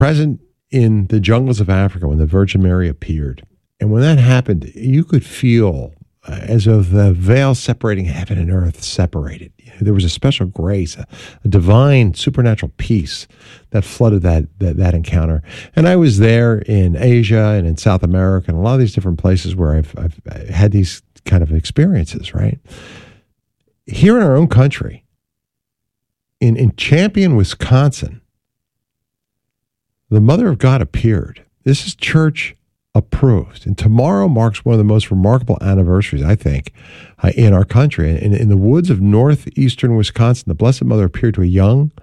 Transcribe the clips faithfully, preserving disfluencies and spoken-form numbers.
present in the jungles of Africa when the Virgin Mary appeared. And when that happened, you could feel uh, as though the veil separating heaven and earth separated. You know, there was a special grace, a, a divine supernatural peace that flooded that, that that encounter. And I was there in Asia and in South America and a lot of these different places where I've, I've had these kind of experiences, right? Here in our own country, in, in Champion, Wisconsin, the Mother of God appeared. This is church approved. And tomorrow marks one of the most remarkable anniversaries, I think, uh, in our country. In, in the woods of northeastern Wisconsin, the Blessed Mother appeared to a young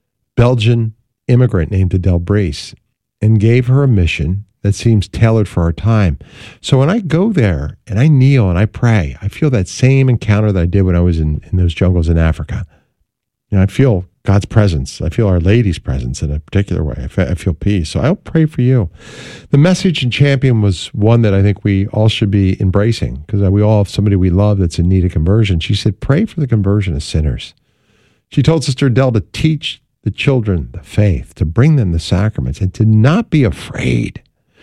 Belgian immigrant named Adele Brees and gave her a mission that seems tailored for our time. So when I go there and I kneel and I pray, I feel that same encounter that I did when I was in, in those jungles in Africa. You know, I feel God's presence. I feel Our Lady's presence in a particular way. I, fe- I feel peace. So I'll pray for you. The message in Champion was one that I think we all should be embracing because we all have somebody we love that's in need of conversion. She said, pray for the conversion of sinners. She told Sister Adele to teach the children the faith, to bring them the sacraments, and to not be afraid.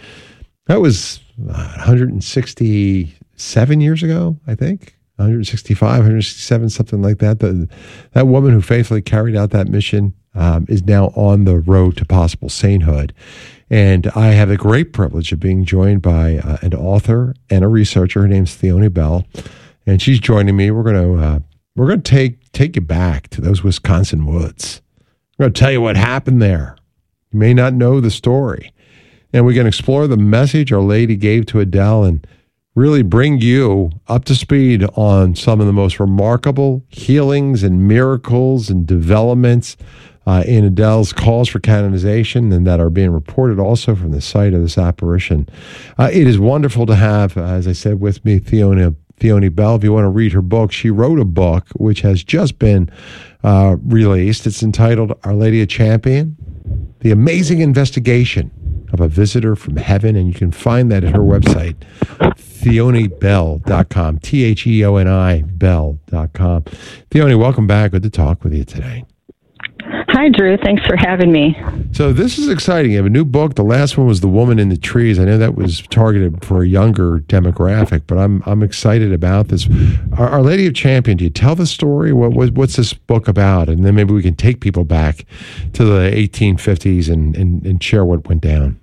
That was uh, one hundred sixty-seven years ago, I think. one hundred sixty-five, one hundred sixty-seven, something like that. The, that woman who faithfully carried out that mission um, is now on the road to possible sainthood. And I have the great privilege of being joined by uh, an author and a researcher. Her name's Theoni Bell, and she's joining me. We're going to uh, we're going to take take you back to those Wisconsin woods. We're going to tell you what happened there. You may not know the story, and we can explore the message Our Lady gave to Adele and really bring you up to speed on some of the most remarkable healings and miracles and developments uh, in Adele's calls for canonization and that are being reported also from the site of this apparition. Uh, it is wonderful to have, uh, as I said, with me, Theoni, Theoni Bell. If you want to read her book, she wrote a book which has just been uh, released. It's entitled Our Lady of Champion, The Amazing Investigation of a Visitor from Heaven, and you can find that at her website, theoni bell dot com, T H E O N I bell dot com. Theoni, welcome back. Good to talk with you today. Hi, Drew. Thanks for having me. So this is exciting. You have a new book. The last one was The Woman in the Trees. I know that was targeted for a younger demographic, but I'm I'm excited about this. Our, Our Lady of Champion, do you tell the story? What, what What's this book about? And then maybe we can take people back to the eighteen fifties and, and, and share what went down.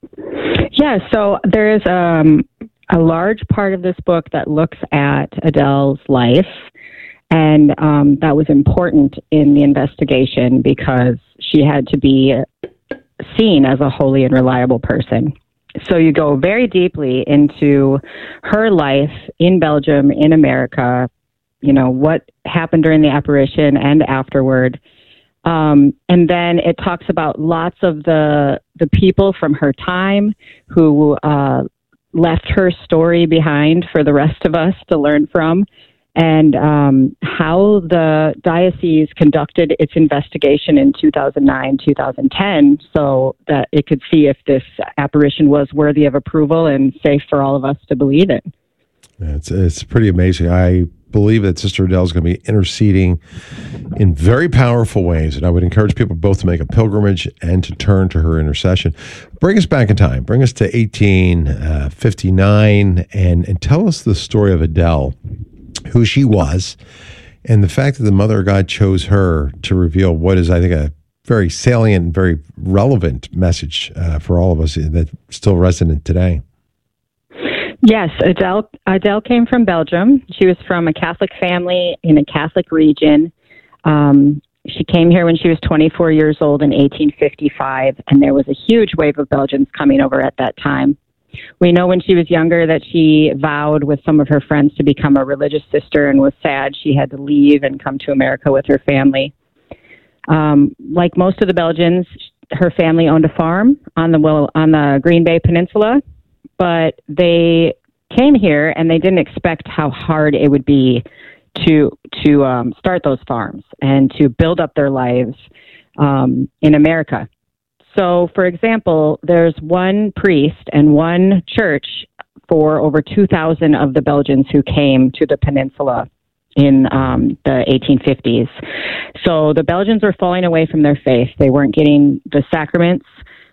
Yeah, so there is um, a large part of this book that looks at Adele's life, and um, that was important in the investigation because she had to be seen as a holy and reliable person. So you go very deeply into her life in Belgium, in America, you know, what happened during the apparition and afterward. Um, and then it talks about lots of the the people from her time who uh, left her story behind for the rest of us to learn from, and um, how the diocese conducted its investigation in two thousand nine, two thousand ten, so that it could see if this apparition was worthy of approval and safe for all of us to believe in. It's, it's pretty amazing. I believe that Sister Adele is going to be interceding in very powerful ways, and I would encourage people both to make a pilgrimage and to turn to her intercession. Bring us back in time. Bring us to eighteen fifty-nine and, and tell us the story of Adele, who she was, and the fact that the Mother of God chose her to reveal what is, I think, a very salient, very relevant message uh, for all of us that's still resonant today. Yes, Adele, Adele came from Belgium. She was from a Catholic family in a Catholic region. Um, she came here when she was twenty-four years old in eighteen fifty-five, and there was a huge wave of Belgians coming over at that time. We know when she was younger that she vowed with some of her friends to become a religious sister and was sad she had to leave and come to America with her family. Um, like most of the Belgians, her family owned a farm on the well, on the Green Bay Peninsula, but they came here and they didn't expect how hard it would be to to um, start those farms and to build up their lives um, in America. So, for example, there's one priest and one church for over two thousand of the Belgians who came to the peninsula in um, the eighteen fifties. So the Belgians were falling away from their faith. They weren't getting the sacraments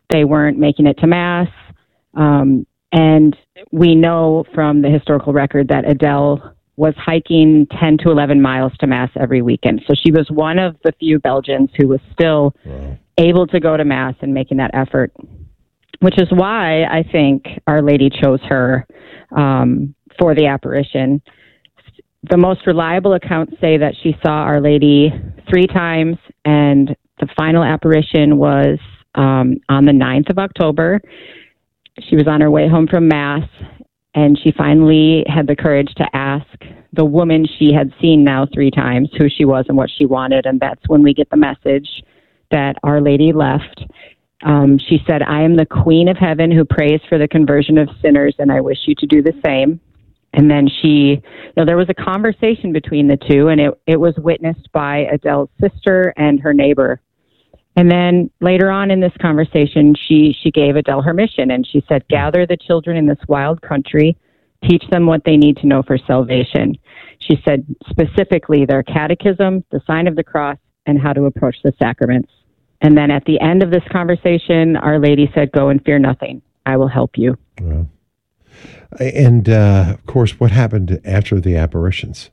They weren't making it to Mass. Um, and we know from the historical record that Adele was hiking ten to eleven miles to Mass every weekend. So she was one of the few Belgians who was still wow. able to go to Mass and making that effort, which is why I think Our Lady chose her um, for the apparition. The most reliable accounts say that she saw Our Lady three times, and the final apparition was um, on the ninth of October. She was on her way home from Mass, and she finally had the courage to ask the woman she had seen now three times who she was and what she wanted, and that's when we get the message that Our Lady left. Um, she said, "I am the Queen of Heaven who prays for the conversion of sinners, and I wish you to do the same." And then she, you know, there was a conversation between the two, and it, it was witnessed by Adele's sister and her neighbor. And then later on in this conversation, she, she gave Adele her mission, and she said, "Gather the children in this wild country, teach them what they need to know for salvation." She said specifically their catechism, the sign of the cross, and how to approach the sacraments. And then at the end of this conversation, Our Lady said, "Go and fear nothing. I will help you." Wow. And, uh, of course, what happened after the apparitions?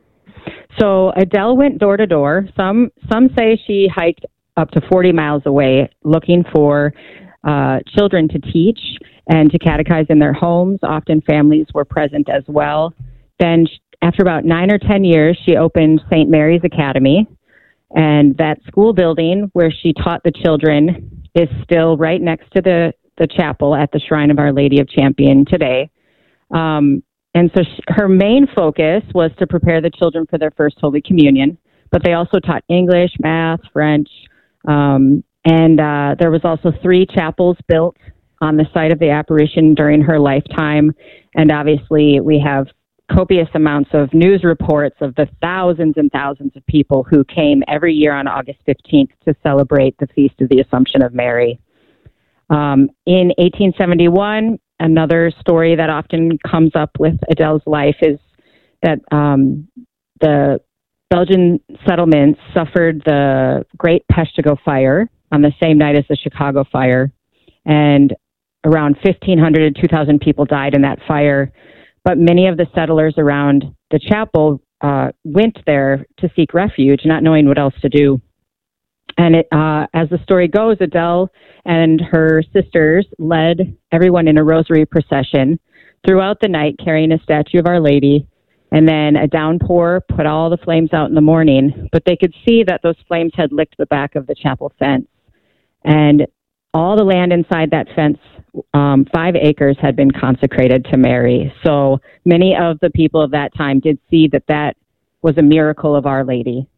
So Adele went door to door. Some some say she hiked up to forty miles away looking for uh, children to teach and to catechize in their homes. Often families were present as well. Then after about nine or ten years, she opened Saint Mary's Academy. And that school building where she taught the children is still right next to the, the chapel at the Shrine of Our Lady of Champion today. Um, and so she, her main focus was to prepare the children for their first Holy Communion, but they also taught English, math, French, um, and uh, there was also three chapels built on the site of the apparition during her lifetime. And obviously we have copious amounts of news reports of the thousands and thousands of people who came every year on August fifteenth to celebrate the Feast of the Assumption of Mary. Um, in eighteen seventy-one, another story that often comes up with Adele's life is that um, the Belgian settlements suffered the Great Peshtigo Fire on the same night as the Chicago Fire, and around fifteen hundred to two thousand people died in that fire. But many of the settlers around the chapel uh, went there to seek refuge, not knowing what else to do. And it, uh, as the story goes, Adele and her sisters led everyone in a rosary procession throughout the night, carrying a statue of Our Lady. And then a downpour put all the flames out in the morning. But they could see that those flames had licked the back of the chapel fence. And all the land inside that fence, um, five acres, had been consecrated to Mary. So many of the people of that time did see that that was a miracle of Our Lady.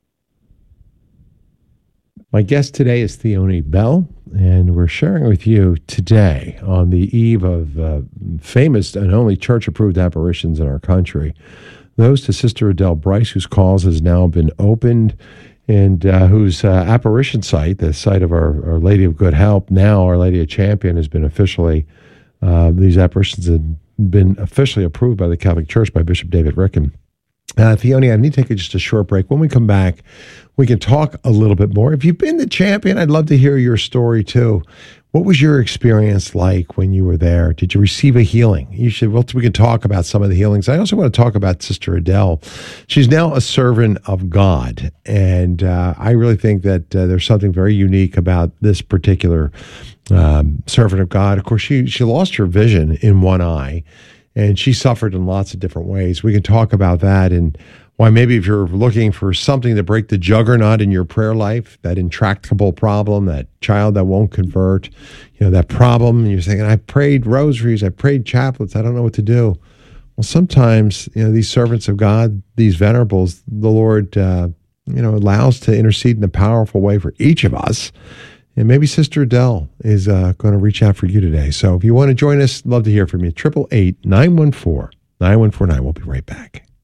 My guest today is Theoni Bell, and we're sharing with you today on the eve of uh, famous and only church-approved apparitions in our country, those to Sister Adele Bryce, whose cause has now been opened, and uh, whose uh, apparition site, the site of our, our Lady of Good Help, now Our Lady of Champion, has been officially, uh, these apparitions have been officially approved by the Catholic Church by Bishop David Ricken. Uh, Theoni, I need to take just a short break. When we come back, we can talk a little bit more. If you've been to Champion, I'd love to hear your story too. What was your experience like when you were there? Did you receive a healing? You should. Well, we can talk about some of the healings. I also want to talk about Sister Adele. She's now a servant of God, and uh, I really think that uh, there's something very unique about this particular um, servant of God. Of course, she she lost her vision in one eye, and she suffered in lots of different ways. We can talk about that and why maybe if you're looking for something to break the juggernaut in your prayer life, that intractable problem, that child that won't convert, you know, that problem, and you're thinking, I prayed rosaries, I prayed chaplets, I don't know what to do. Well, sometimes, you know, these servants of God, these venerables, the Lord, uh, you know, allows to intercede in a powerful way for each of us. And maybe Sister Adele is uh, going to reach out for you today. So if you want to join us, love to hear from you. eight eight eight, nine one four, nine one four nine. We'll be right back.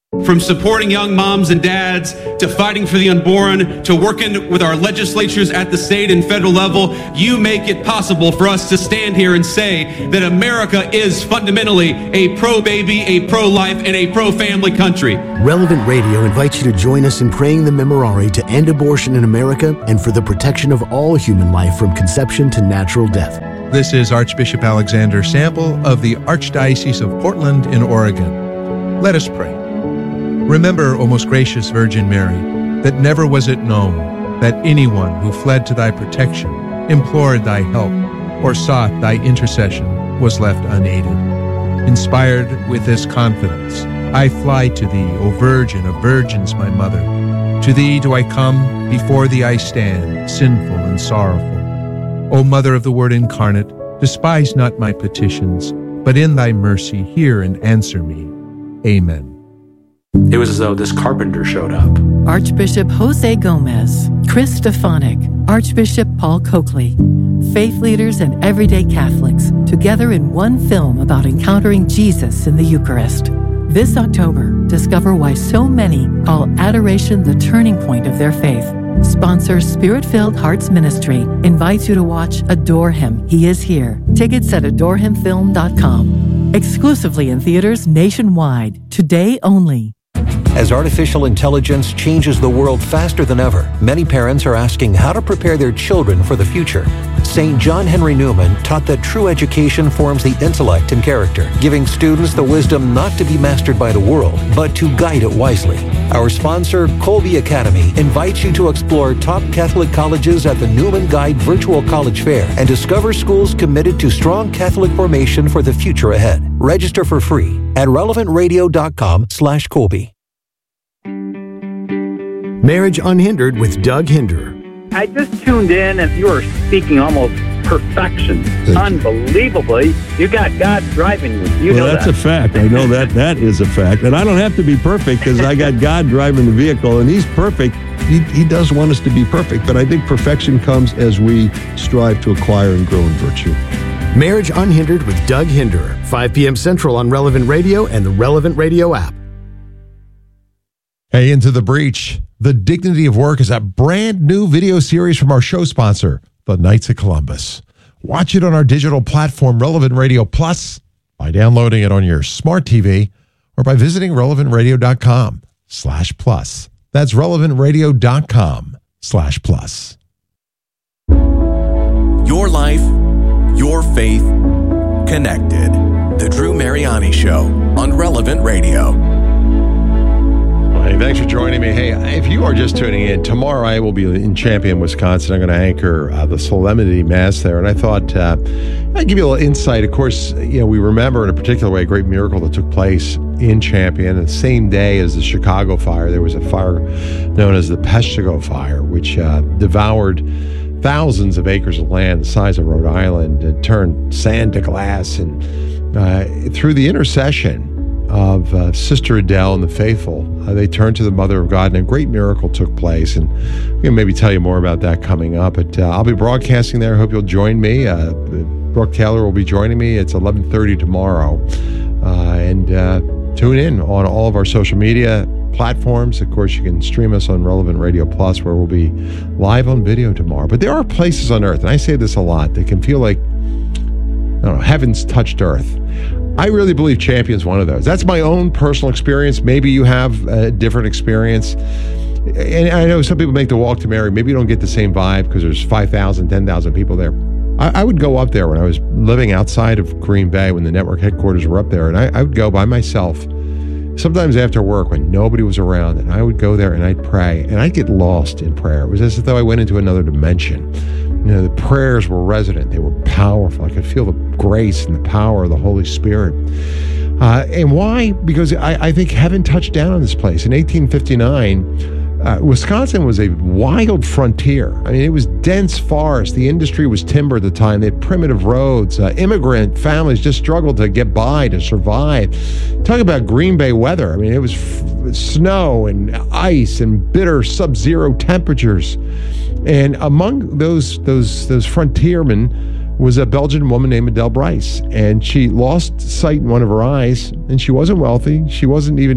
From supporting young moms and dads, to fighting for the unborn, to working with our legislatures at the state and federal level, you make it possible for us to stand here and say that America is fundamentally a pro-baby, a pro-life, and a pro-family country. Relevant Radio invites you to join us in praying the Memorare to end abortion in America and for the protection of all human life from conception to natural death. This is Archbishop Alexander Sample of the Archdiocese of Portland in Oregon. Let us pray. Remember, O most gracious Virgin Mary, that never was it known that anyone who fled to thy protection, implored thy help, or sought thy intercession was left unaided. Inspired with this confidence, I fly to thee, O Virgin of Virgins, my Mother. To thee do I come, before thee I stand, sinful and sorrowful. O Mother of the Word incarnate, despise not my petitions, but in thy mercy hear and answer me. Amen. It was as though this carpenter showed up. Archbishop Jose Gomez, Chris Stefanik, Archbishop Paul Coakley, faith leaders and everyday Catholics, together in one film about encountering Jesus in the Eucharist. This October, discover why so many call adoration the turning point of their faith. Sponsor Spirit-Filled Hearts Ministry invites you to watch Adore Him, He Is Here. Tickets at adore him film dot com. Exclusively in theaters nationwide, today only. As artificial intelligence changes the world faster than ever, many parents are asking how to prepare their children for the future. Saint John Henry Newman taught that true education forms the intellect and character, giving students the wisdom not to be mastered by the world, but to guide it wisely. Our sponsor, Colby Academy, invites you to explore top Catholic colleges at the Newman Guide Virtual College Fair and discover schools committed to strong Catholic formation for the future ahead. Register for free at relevant radio dot com slash Colby. Marriage Unhindered with Doug Hinder. I just tuned in and you were speaking almost perfection. Unbelievably. You got God driving you. You well, know that's that. a fact. I know that that is a fact. And I don't have to be perfect because I got God driving the vehicle and He's perfect. He, he does want us to be perfect, but I think perfection comes as we strive to acquire and grow in virtue. Marriage Unhindered with Doug Hinder, five p.m. Central on Relevant Radio and the Relevant Radio app. Hey, Into the Breach. The Dignity of Work is a brand new video series from our show sponsor, the Knights of Columbus. Watch it on our digital platform, Relevant Radio Plus, by downloading it on your smart T V or by visiting relevant radio dot com slash plus. That's relevant radio dot com slash plus. Your life, your faith, connected. The Drew Mariani Show on Relevant Radio. Hey, thanks for joining me. Hey, if you are just tuning in, tomorrow I will be in Champion, Wisconsin. I'm going to anchor uh, the Solemnity Mass there. And I thought uh, I'd give you a little insight. Of course, you know, we remember in a particular way a great miracle that took place in Champion. The same day as the Chicago fire, there was a fire known as the Peshtigo Fire, which uh, devoured thousands of acres of land the size of Rhode Island. It turned sand to glass. And uh, through the intercession of uh, Sister Adele and the faithful, uh, they turned to the Mother of God, and a great miracle took place. And we can maybe tell you more about that coming up. But uh, I'll be broadcasting there. I hope you'll join me. Uh, Brooke Taylor will be joining me. It's eleven thirty tomorrow. Uh, and uh, tune in on all of our social media platforms. Of course, you can stream us on Relevant Radio Plus, where we'll be live on video tomorrow. But there are places on earth, and I say this a lot, that can feel like, I don't know, heaven's touched earth. I really believe Champion's one of those. That's my own personal experience. Maybe you have a different experience. And I know some people make the walk to Mary. Maybe you don't get the same vibe because there's five thousand, ten thousand people there. I, I would go up there when I was living outside of Green Bay, when the network headquarters were up there, and I, I would go by myself, sometimes after work when nobody was around, and I would go there and I'd pray, and I'd get lost in prayer. It was as though I went into another dimension. You know, the prayers were resonant. They were powerful. I could feel the grace and the power of the Holy Spirit. Uh, and why? Because I, I think heaven touched down on this place. In eighteen fifty-nine, uh, Wisconsin was a wild frontier. I mean, it was dense forest. The industry was timber at the time. They had primitive roads. Uh, immigrant families just struggled to get by, to survive. Talk about Green Bay weather. I mean, it was f- snow and ice and bitter sub-zero temperatures. And among those those those frontiermen was a Belgian woman named Adele Bryce, and she lost sight in one of her eyes, and she wasn't wealthy. She wasn't even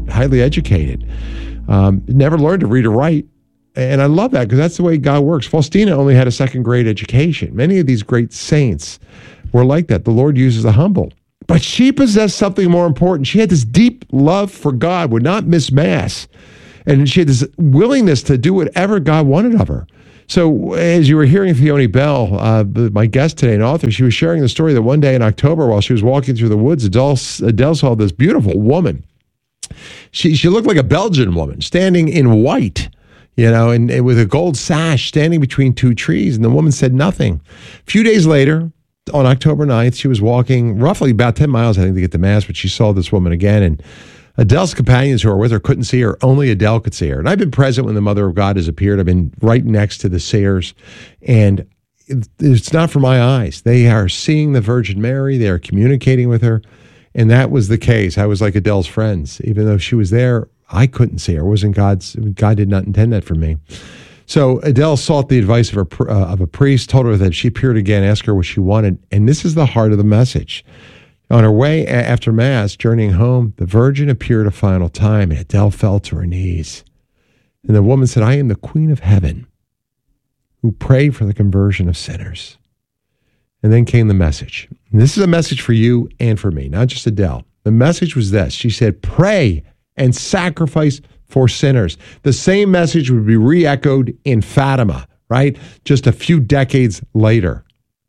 highly educated. Um, never learned to read or write. And I love that because that's the way God works. Faustina only had a second grade education. Many of these great saints were like that. The Lord uses the humble. But she possessed something more important. She had this deep love for God, would not miss Mass. And she had this willingness to do whatever God wanted of her. So as you were hearing Theoni Bell, uh, my guest today, an author, she was sharing the story that one day in October while she was walking through the woods, Adele, Adele saw this beautiful woman. She, she looked like a Belgian woman standing in white, you know, and, and with a gold sash standing between two trees. And the woman said nothing. A few days later, on October ninth, she was walking roughly about ten miles, I think, to get to Mass, but she saw this woman again. And Adele's companions who were with her couldn't see her. Only Adele could see her. And I've been present when the Mother of God has appeared. I've been right next to the seers. And it's not for my eyes. They are seeing the Virgin Mary. They are communicating with her. And that was the case. I was like Adele's friends. Even though she was there, I couldn't see her. It wasn't God's, God did not intend that for me. So Adele sought the advice of, her, uh, of a priest, told her that if she appeared again, ask her what she wanted. And this is the heart of the message. On her way after Mass, journeying home, the Virgin appeared a final time, and Adele fell to her knees. And the woman said, I am the Queen of Heaven, who prayed for the conversion of sinners. And then came the message. And this is a message for you and for me, not just Adele. The message was this. She said, pray and sacrifice for sinners. The same message would be re-echoed in Fatima, right? Just a few decades later.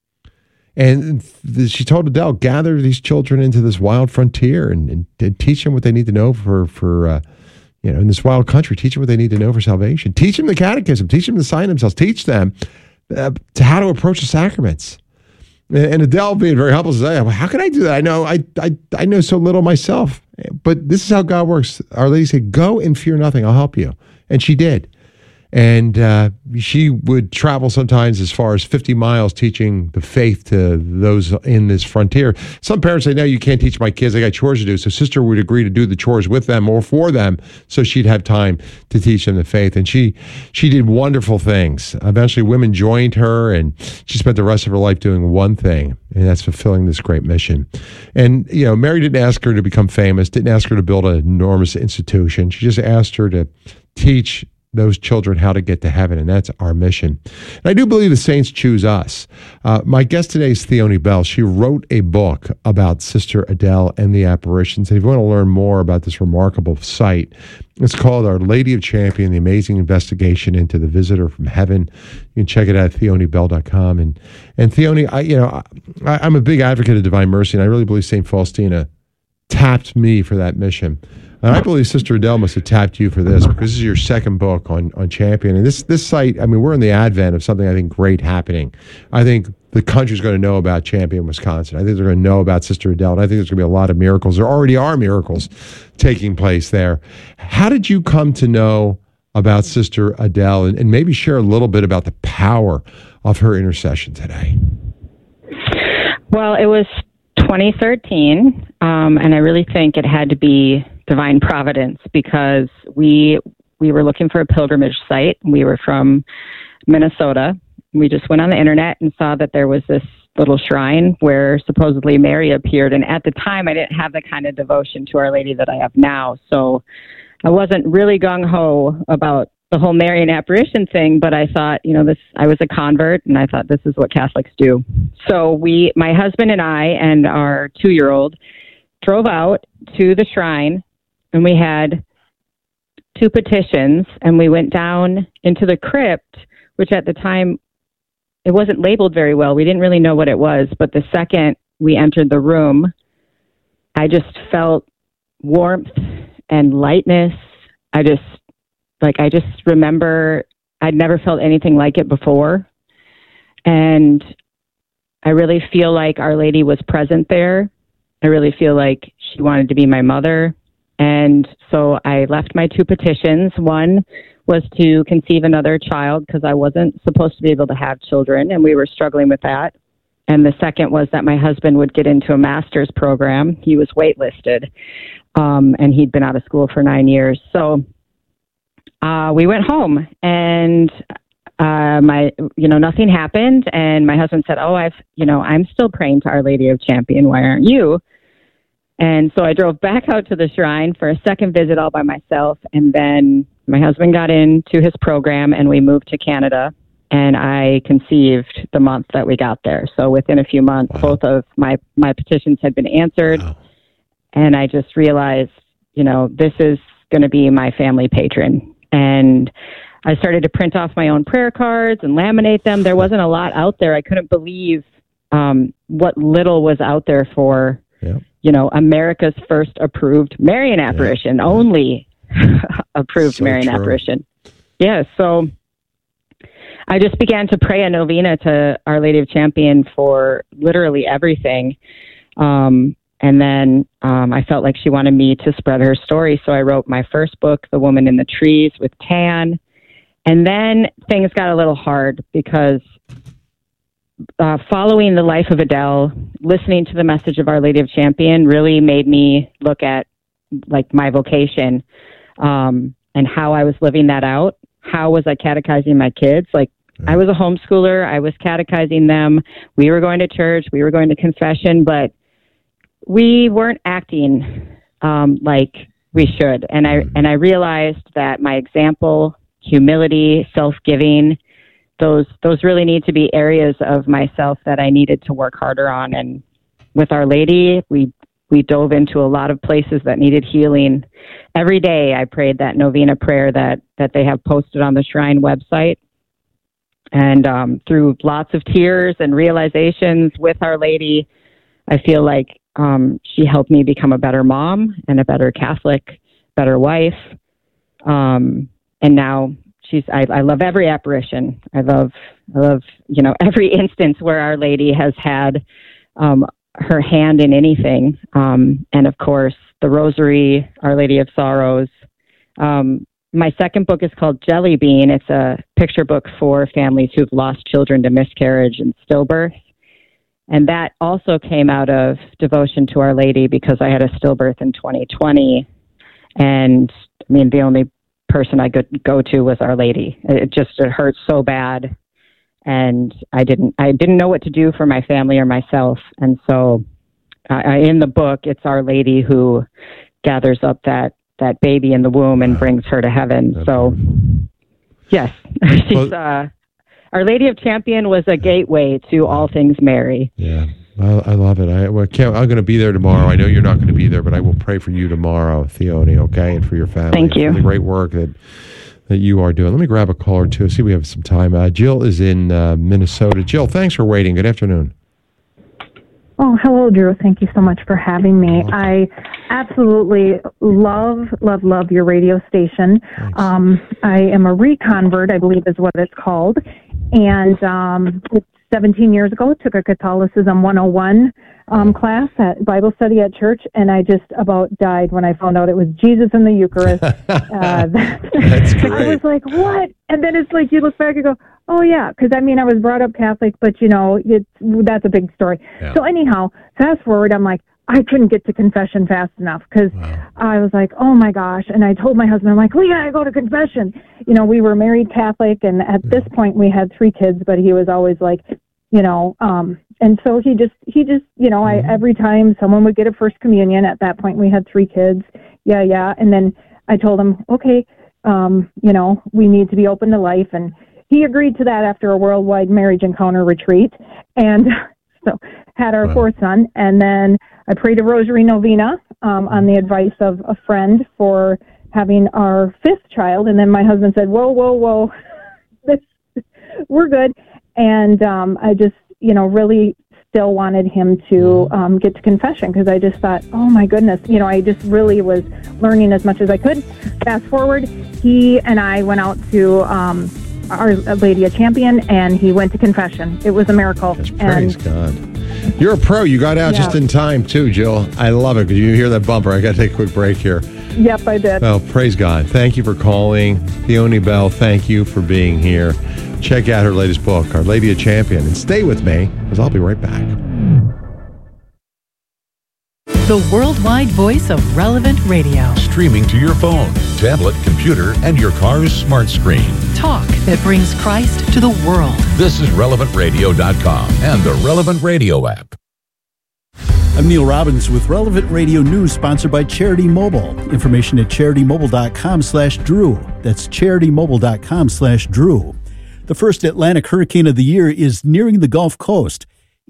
And she told Adele, gather these children into this wild frontier and, and, and teach them what they need to know for, for uh, you know, in this wild country. Teach them what they need to know for salvation. Teach them the catechism. Teach them to sign themselves. Teach them uh, to how to approach the sacraments. And, and Adele, being very humble, says, well, how can I do that? I know I, I I know so little myself. But this is how God works. Our Lady said, go and fear nothing. I'll help you. And she did. And uh, she would travel sometimes as far as fifty miles teaching the faith to those in this frontier. Some parents say, no, you can't teach my kids. I got chores to do. So sister would agree to do the chores with them or for them so she'd have time to teach them the faith. And she she did wonderful things. Eventually, women joined her, and she spent the rest of her life doing one thing, and that's fulfilling this great mission. And, you know, Mary didn't ask her to become famous, didn't ask her to build an enormous institution. She just asked her to teach those children how to get to heaven, and that's our mission. And I do believe the saints choose us. Uh, my guest today is Theoni Bell. She wrote a book about Sister Adele and the apparitions. And if you want to learn more about this remarkable site, it's called Our Lady of Champion, The Amazing Investigation into the Visitor from Heaven. You can check it out at theoni bell dot com. And, and Theoni, I, you know, I, I'm a big advocate of divine mercy, and I really believe Saint Faustina tapped me for that mission. And I believe Sister Adele must have tapped you for this, because this is your second book on, on Champion. And this this site, I mean, we're in the advent of something I think great happening. I think the country's going to know about Champion, Wisconsin. I think they're going to know about Sister Adele. And I think there's going to be a lot of miracles. There already are miracles taking place there. How did you come to know about Sister Adele, and, and maybe share a little bit about the power of her intercession today? Well, it was twenty thirteen, um, and I really think it had to be divine providence, because we we were looking for a pilgrimage site. We were from Minnesota. We just went on the internet and saw that there was this little shrine where supposedly Mary appeared. And at the time, I didn't have the kind of devotion to Our Lady that I have now. So I wasn't really gung-ho about the whole Marian apparition thing, but I thought, you know, this, I was a convert, and I thought this is what Catholics do. So we, my husband and I and our two-year-old drove out to the shrine, and we had two petitions, and we went down into the crypt, which at the time, it wasn't labeled very well. We didn't really know what it was, but the second we entered the room, I just felt warmth and lightness. I just, like, I just remember I'd never felt anything like it before. And I really feel like Our Lady was present there. I really feel like she wanted to be my mother. And so I left my two petitions. One was to conceive another child, because I wasn't supposed to be able to have children, and we were struggling with that. And the second was that my husband would get into a master's program. He was waitlisted, um, and he'd been out of school for nine years. So uh, we went home, and uh, my, you know, nothing happened. And my husband said, "Oh, I've, you know, I'm still praying to Our Lady of Champion. Why aren't you?" And so I drove back out to the shrine for a second visit all by myself. And then my husband got into his program and we moved to Canada. And I conceived the month that we got there. So within a few months, wow. both of my, my petitions had been answered. Wow. And I just realized, you know, this is going to be my family patron. And I started to print off my own prayer cards and laminate them. There wasn't a lot out there. I couldn't believe um, what little was out there for Yep. you know, America's first approved Marian apparition, yep. only approved so Marian true. apparition. Yeah, so I just began to pray a novena to Our Lady of Champion for literally everything. Um, and then um, I felt like she wanted me to spread her story. So I wrote my first book, The Woman in the Trees, with Tan. And then things got a little hard because Uh, following the life of Adele, listening to the message of Our Lady of Champion really made me look at like my vocation um, and how I was living that out. How was I catechizing my kids? Like I was a homeschooler. I was catechizing them. We were going to church. We were going to confession, but we weren't acting um, like we should. And I and I realized that my example, humility, self-giving, Those those really need to be areas of myself that I needed to work harder on. And with Our Lady, we we dove into a lot of places that needed healing. Every day I prayed that novena prayer that, that they have posted on the Shrine website. And um, through lots of tears and realizations with Our Lady, I feel like um, she helped me become a better mom and a better Catholic, better wife. Um, and now... She's, I, I love every apparition. I love, I love, you know, every instance where Our Lady has had um, her hand in anything. Um, and of course, the Rosary, Our Lady of Sorrows. Um, my second book is called Jelly Bean. It's a picture book for families who've lost children to miscarriage and stillbirth. And that also came out of devotion to Our Lady because I had a stillbirth in twenty twenty. And I mean, the only person I could go to was Our Lady. It just it hurt so bad, and I didn't I didn't know what to do for my family or myself. And so, uh, in the book, it's Our Lady who gathers up that that baby in the womb and brings her to heaven. That's so, beautiful. Yes, she's uh, Our Lady of Champion was a gateway to all things Mary. Yeah. I, I love it. I, well, Kim, I'm going to be there tomorrow. I know you're not going to be there, but I will pray for you tomorrow, Theone, okay, and for your family. Thank you. For the great work that that you are doing. Let me grab a call or two. See, we have some time. Uh, Jill is in uh, Minnesota. Jill, thanks for waiting. Good afternoon. Oh, hello, Drew. Thank you so much for having me. Okay. I absolutely love, love, love your radio station. Um, I am a reconvert, I believe is what it's called, and um, it's seventeen years ago, took a Catholicism one oh one um, class at Bible study at church, and I just about died when I found out it was Jesus in the Eucharist. uh, that, That's great. I was like, what? And then it's like you look back and go, oh, yeah, because, I mean, I was brought up Catholic, but, you know, it's, that's a big story. Yeah. So anyhow, fast forward, I'm like, I couldn't get to confession fast enough because wow. I was like, oh, my gosh. And I told my husband, I'm like, we got to go to confession. You know, we were married Catholic, and at yeah. this point we had three kids, but he was always like, you know, um, and so he just, he just, you know, mm-hmm. I every time someone would get a first communion, at that point we had three kids. Yeah, yeah. And then I told him, okay, um, you know, we need to be open to life. And he agreed to that after a worldwide marriage encounter retreat. And so had our wow. fourth son. And then I prayed a rosary novena um, on the advice of a friend for having our fifth child. And then my husband said, whoa, whoa, whoa, this, we're good. And um, I just, you know, really still wanted him to um, get to confession because I just thought, oh, my goodness, you know, I just really was learning as much as I could. Fast forward, he and I went out to um, Our Lady of Champion, and he went to confession. It was a miracle. Yes, praise and, God. You're a pro. You got out yeah. just in time, too, Jill. I love it because you hear that bumper. I got to take a quick break here. Yep, I did. Well, praise God. Thank you for calling. Theone Bell, thank you for being here. Check out her latest book, Our Lady of Champion, and stay with me because I'll be right back. The worldwide voice of Relevant Radio. Streaming to your phone, tablet, computer, and your car's smart screen. Talk that brings Christ to the world. This is relevant radio dot com and the Relevant Radio app. I'm Neil Robbins with Relevant Radio News, sponsored by Charity Mobile. Information at CharityMobile.com slash Drew. That's CharityMobile.com slash Drew. The first Atlantic hurricane of the year is nearing the Gulf Coast.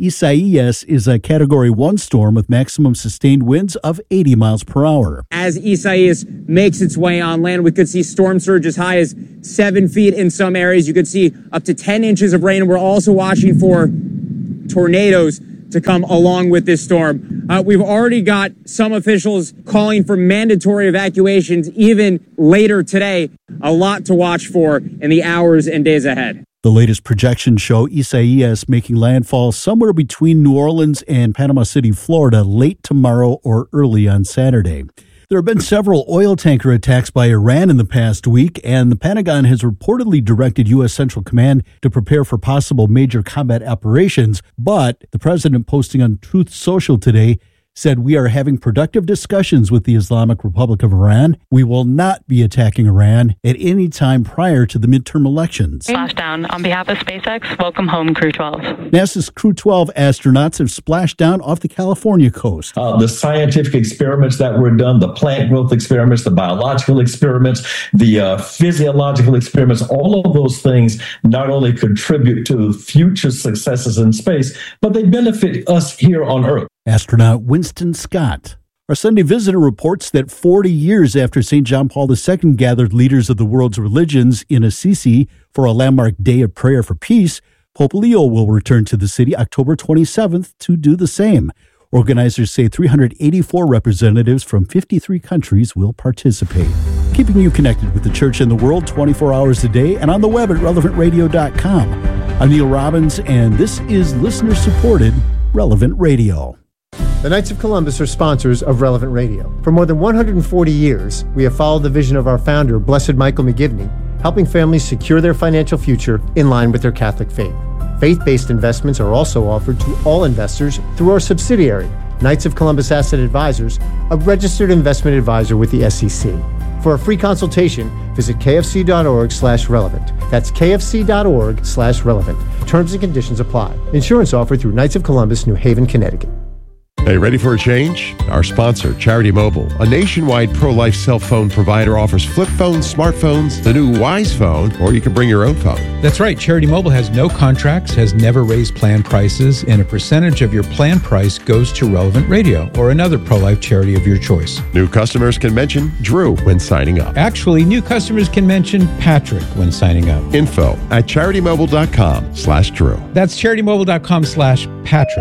Isaias is a Category one storm with maximum sustained winds of eighty miles per hour. As Isaias makes its way on land, we could see storm surge as high as seven feet in some areas. You could see up to ten inches of rain. We're also watching for tornadoes to come along with this storm. Uh, we've already got some officials calling for mandatory evacuations even later today. A lot to watch for in the hours and days ahead. The latest projections show Isaias making landfall somewhere between New Orleans and Panama City, Florida, late tomorrow or early on Saturday. There have been several oil tanker attacks by Iran in the past week, and the Pentagon has reportedly directed U S. Central Command to prepare for possible major combat operations. But the president, posting on Truth Social today, said, "We are having productive discussions with the Islamic Republic of Iran. We will not be attacking Iran at any time prior to the midterm elections." Splashdown. On behalf of SpaceX, welcome home, Crew twelve. NASA's Crew twelve astronauts have splashed down off the California coast. Uh, the scientific experiments that were done, the plant growth experiments, the biological experiments, the uh, physiological experiments, all of those things not only contribute to future successes in space, but they benefit us here on Earth. Astronaut Winston Scott. Our Sunday Visitor reports that forty years after Saint John Paul the Second gathered leaders of the world's religions in Assisi for a landmark day of prayer for peace, Pope Leo will return to the city October twenty-seventh to do the same. Organizers say three hundred eighty-four representatives from fifty-three countries will participate. Keeping you connected with the church and the world twenty-four hours a day and on the web at relevant radio dot com. I'm Neil Robbins, and this is listener-supported Relevant Radio. The Knights of Columbus are sponsors of Relevant Radio. For more than one hundred forty years, we have followed the vision of our founder, Blessed Michael McGivney, helping families secure their financial future in line with their Catholic faith. Faith-based investments are also offered to all investors through our subsidiary, Knights of Columbus Asset Advisors, a registered investment advisor with the S E C. For a free consultation, visit kfc.org slash relevant. That's kfc.org slash relevant. Terms and conditions apply. Insurance offered through Knights of Columbus, New Haven, Connecticut. Hey, ready for a change? Our sponsor, Charity Mobile, a nationwide pro-life cell phone provider, offers flip phones, smartphones, the new Wise phone, or you can bring your own phone. That's right. Charity Mobile has no contracts, has never raised plan prices, and a percentage of your plan price goes to Relevant Radio or another pro-life charity of your choice. New customers can mention Drew when signing up. Actually, new customers can mention Patrick when signing up. Info at CharityMobile.com slash Drew. That's CharityMobile.com slash Patrick.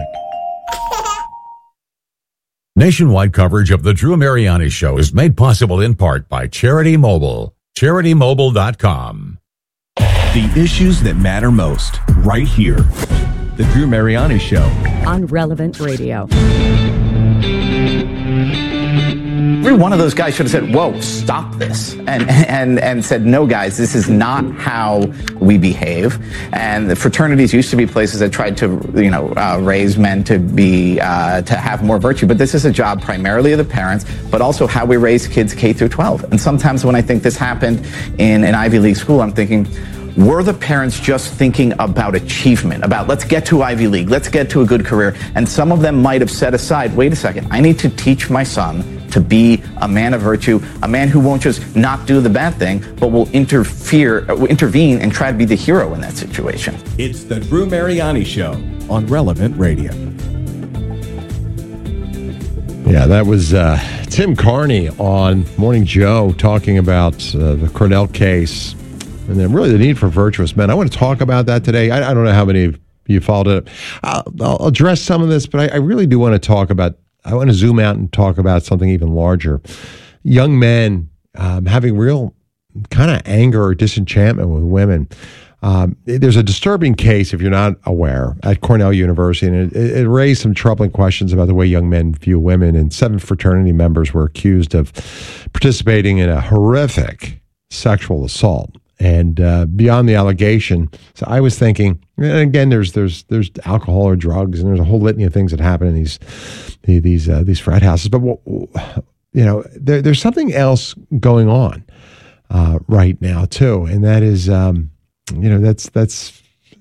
Nationwide coverage of the Drew Mariani Show is made possible in part by Charity Mobile. Charity Mobile dot com. The issues that matter most, right here. The Drew Mariani Show. On Relevant Radio. Every one of those guys should have said, whoa, stop this. And, and, and said, no, guys, this is not how we behave. And the fraternities used to be places that tried to, you know, uh, raise men to be, uh, to have more virtue. But this is a job primarily of the parents, but also how we raise kids K through twelve. And sometimes when I think this happened in an Ivy League school, I'm thinking, were the parents just thinking about achievement, about let's get to Ivy League, let's get to a good career? And some of them might have set aside, wait a second, I need to teach my son to be a man of virtue, a man who won't just not do the bad thing, but will interfere, intervene and try to be the hero in that situation. It's the Drew Mariani Show on Relevant Radio. Yeah, that was uh, Tim Carney on Morning Joe talking about uh, the Cornell case and then really the need for virtuous men. I want to talk about that today. I, I don't know how many of you followed it. I'll, I'll address some of this, but I, I really do want to talk about, I want to zoom out and talk about something even larger. Young men um, having real kind of anger or disenchantment with women. Um, there's a disturbing case, if you're not aware, at Cornell University, and it, it raised some troubling questions about the way young men view women, and seven fraternity members were accused of participating in a horrific sexual assault. And uh, beyond the allegation, so I was thinking, and again, there's there's there's alcohol or drugs, and there's a whole litany of things that happen in these these uh, these frat houses. But you know, there, there's something else going on uh, right now too, and that is, um, you know, that's that's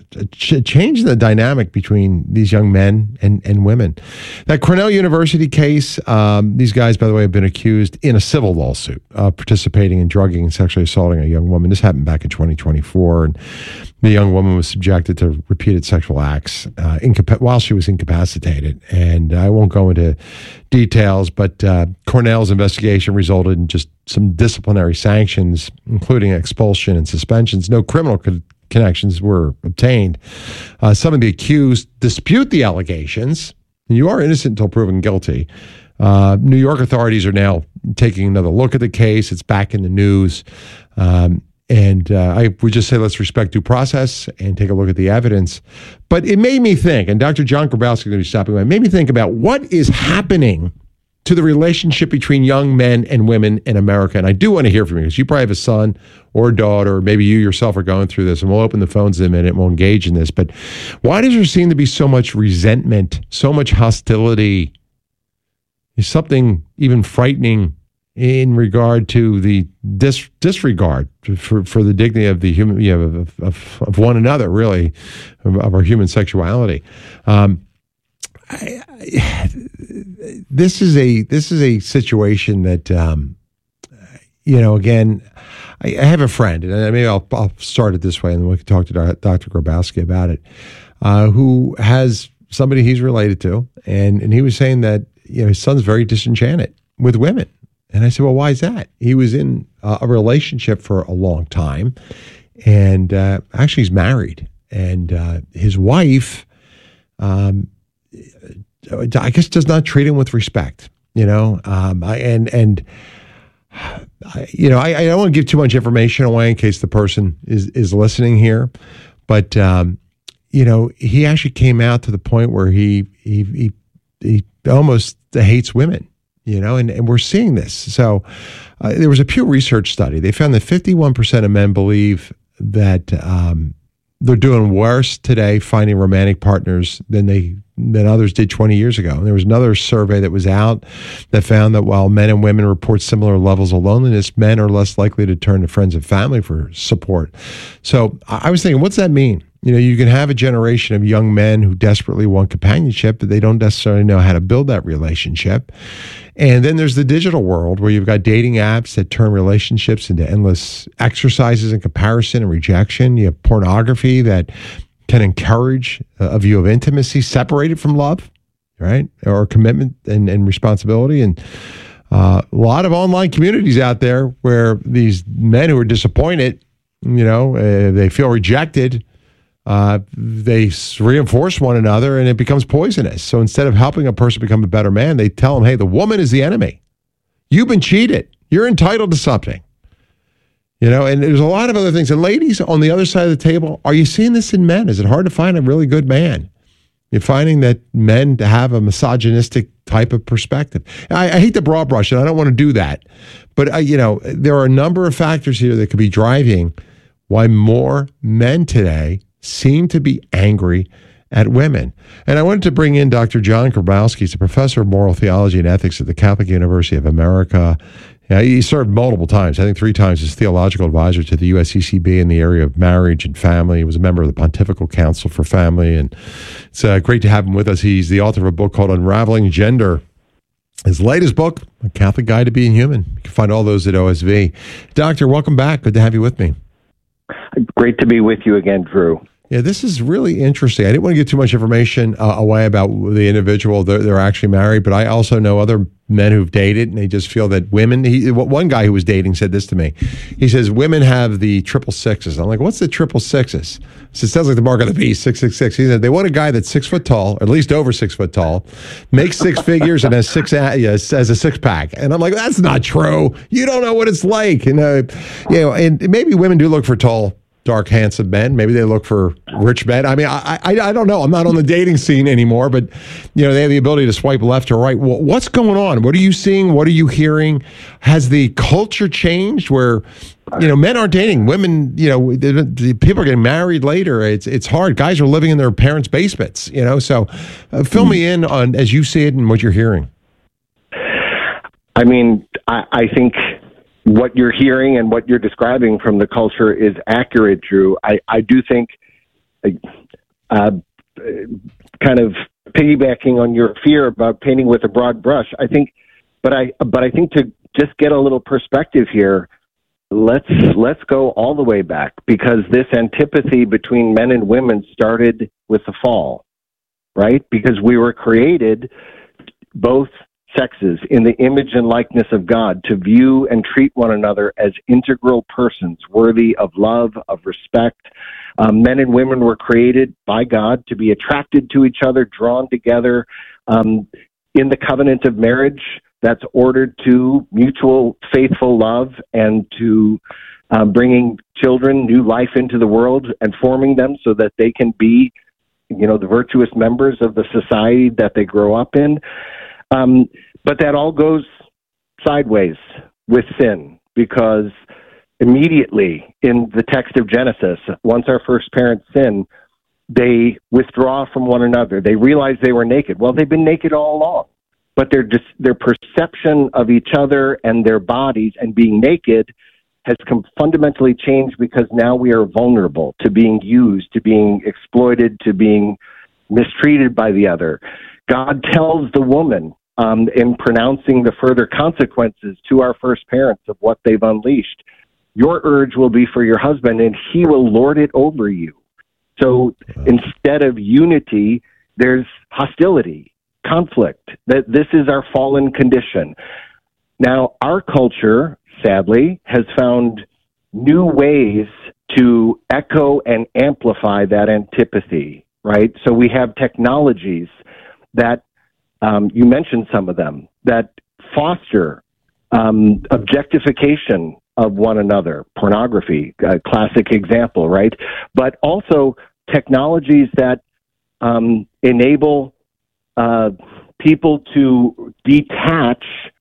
ch- change the dynamic between these young men and, and women. That Cornell University case, um, these guys, by the way, have been accused in a civil lawsuit of participating in drugging and sexually assaulting a young woman. This happened back in twenty twenty-four, and the young woman was subjected to repeated sexual acts uh, incapa- while she was incapacitated. And I won't go into details, but uh, Cornell's investigation resulted in just some disciplinary sanctions, including expulsion and suspensions. No criminal co- connections were obtained. Uh, some of the accused dispute the allegations. You are innocent until proven guilty. Uh, New York authorities are now taking another look at the case. It's back in the news. Um, and uh, I would just say let's respect due process and take a look at the evidence. But it made me think, and Doctor John Grabowski is going to be stopping by, it made me think about what is happening to the relationship between young men and women in America. And I do want to hear from you, because you probably have a son or a daughter, or maybe you yourself are going through this, and we'll open the phones in a minute and we'll engage in this. But why does there seem to be so much resentment, so much hostility? Is something even frightening in regard to the dis- disregard for, for the dignity of the human, you know, of, of, of one another, really, of, of our human sexuality. Um, I, I, this is a this is a situation that um, you know. Again, I, I have a friend, and maybe I'll, I'll start it this way, and then we can talk to Doctor Grabowski about it. Uh, who has somebody he's related to, and and he was saying that you know his son's very disenchanted with women. And I said, well, why is that? He was in uh, a relationship for a long time, and uh, actually he's married, and uh, his wife. Um, I guess does not treat him with respect, you know, um, I, and, and, I, you know, I, I don't want to give too much information away in case the person is, is listening here, but, um, you know, he actually came out to the point where he, he, he, he almost hates women, you know, and, and we're seeing this. So uh, there was a Pew Research study. They found that fifty-one percent of men believe that, um, they're doing worse today finding romantic partners than they than others did twenty years ago. And there was another survey that was out that found that while men and women report similar levels of loneliness, men are less likely to turn to friends and family for support. So I was thinking, what's that mean? You know, you can have a generation of young men who desperately want companionship, but they don't necessarily know how to build that relationship. And then there's the digital world where you've got dating apps that turn relationships into endless exercises in comparison and rejection. You have pornography that can encourage a view of intimacy separated from love, right? Or commitment and, and responsibility. And uh, a lot of online communities out there where these men who are disappointed, you know, uh, they feel rejected, Uh, they reinforce one another, and it becomes poisonous. So instead of helping a person become a better man, they tell them, hey, the woman is the enemy. You've been cheated. You're entitled to something. You know, and there's a lot of other things. And ladies, on the other side of the table, are you seeing this in men? Is it hard to find a really good man? You're finding that men have a misogynistic type of perspective. I, I hate the broad brush, and I don't want to do that. But, uh, you know, there are a number of factors here that could be driving why more men today seem to be angry at women. And I wanted to bring in Doctor John Grabowski. He's a professor of moral theology and ethics at the Catholic University of America. Yeah, he served multiple times, I think three times, as theological advisor to the U S C C B in the area of marriage and family. He was a member of the Pontifical Council for Family. And it's uh, great to have him with us. He's the author of a book called Unraveling Gender. His latest book, A Catholic Guide to Being Human. You can find all those at O S V. Doctor, welcome back. Good to have you with me. Great to be with you again, Drew. Yeah, this is really interesting. I didn't want to give too much information uh, away about the individual. They're, they're actually married, but I also know other men who've dated, and they just feel that women, he, one guy who was dating said this to me. He says, women have the triple sixes. I'm like, what's the triple sixes? So it sounds like the mark of the beast, six six six. He said, they want a guy that's six foot tall, or at least over six foot tall, makes six figures, and has six has a six pack. And I'm like, that's not true. You don't know what it's like. You know, you know, and maybe women do look for tall, dark, handsome men. Maybe they look for rich men. I mean, I, I I don't know. I'm not on the dating scene anymore, but you know, they have the ability to swipe left or right. What's going on? What are you seeing? What are you hearing? Has the culture changed where, you know, men aren't dating, women, you know, people are getting married later. It's it's hard. Guys are living in their parents' basements, you know. So uh, fill me in on as you see it and what you're hearing. I mean, I, I think what you're hearing and what you're describing from the culture is accurate, Drew. I, I do think uh, kind of piggybacking on your fear about painting with a broad brush, I think, but I, but I think to just get a little perspective here, let's, let's go all the way back, because this antipathy between men and women started with the fall, right? Because we were created, both sexes, in the image and likeness of God, to view and treat one another as integral persons worthy of love, of respect. Um, men and women were created by God to be attracted to each other, drawn together um, in the covenant of marriage that's ordered to mutual faithful love and to um, bringing children new life into the world and forming them so that they can be, you know, the virtuous members of the society that they grow up in. Um, but that all goes sideways with sin, because immediately in the text of Genesis, once our first parents sin, they withdraw from one another. They realize they were naked. Well, they've been naked all along, but their dis- their perception of each other and their bodies and being naked has com- fundamentally changed, because now we are vulnerable to being used, to being exploited, to being mistreated by the other. God tells the woman, um, in pronouncing the further consequences to our first parents of what they've unleashed, your urge will be for your husband, and he will lord it over you. So instead of unity, there's hostility, conflict. That this is our fallen condition. Now, our culture, sadly, has found new ways to echo and amplify that antipathy, right? So we have technologies that, um, you mentioned some of them, that foster um, objectification of one another, pornography, a classic example, right? But also technologies that um, enable uh, people to detach